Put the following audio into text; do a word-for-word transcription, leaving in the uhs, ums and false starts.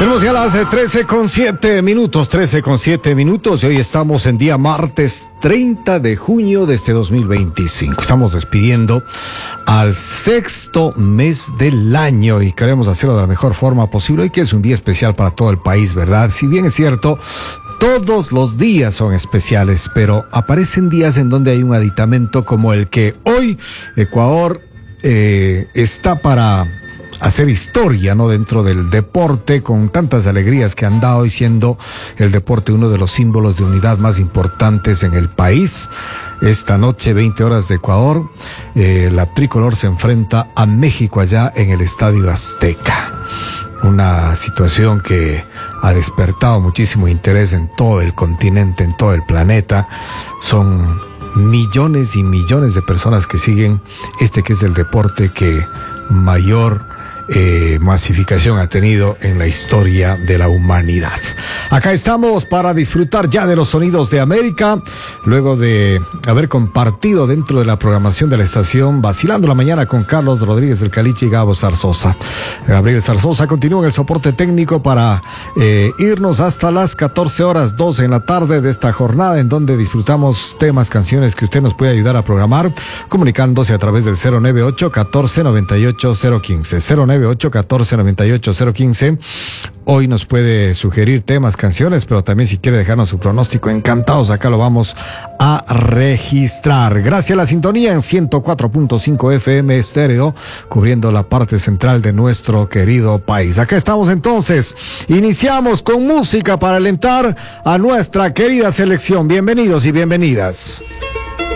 Tenemos ya las trece con siete minutos, trece con siete minutos y hoy estamos en día martes treinta de junio de este dos mil veinticinco. Estamos despidiendo al sexto mes del año y queremos hacerlo de la mejor forma posible. Hoy que es un día especial para todo el país, ¿verdad? Si bien es cierto, todos los días son especiales, pero aparecen días en donde hay un aditamento como el que hoy Ecuador eh, está para hacer historia, ¿no? Dentro del deporte, con tantas alegrías que han dado y siendo el deporte uno de los símbolos de unidad más importantes en el país. Esta noche, veinte horas de Ecuador, eh, la tricolor se enfrenta a México allá en el Estadio Azteca. Una situación que ha despertado muchísimo interés en todo el continente, en todo el planeta. Son millones y millones de personas que siguen este que es el deporte que mayor Eh, masificación ha tenido en la historia de la humanidad. Acá estamos para disfrutar ya de los sonidos de América, luego de haber compartido dentro de la programación de la estación Vacilando la Mañana con Carlos Rodríguez del Caliche y Gabo Zarzosa. Gabriel Zarzosa continúa en el soporte técnico para eh, irnos hasta las catorce horas doce en la tarde de esta jornada, en donde disfrutamos temas, canciones que usted nos puede ayudar a programar, comunicándose a través del cero nueve ocho, catorce, noventa y ocho, cero quince, cero nueve ocho, catorce, noventa y ocho, cero quince. Hoy nos puede sugerir temas, canciones, pero también si quiere dejarnos su pronóstico, encantados, acá lo vamos a registrar. Gracias a la sintonía en ciento cuatro punto cinco F M estéreo, cubriendo la parte central de nuestro querido país. Acá estamos entonces, iniciamos con música para alentar a nuestra querida selección. Bienvenidos y bienvenidas.